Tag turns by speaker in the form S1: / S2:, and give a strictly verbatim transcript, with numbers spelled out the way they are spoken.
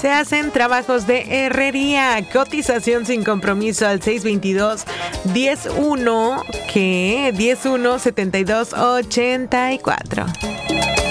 S1: Se hacen trabajos de herrería. Cotización sin compromiso al seis veintidós, diez uno, ¿qué? diez uno, setenta y dos ochenta y cuatro.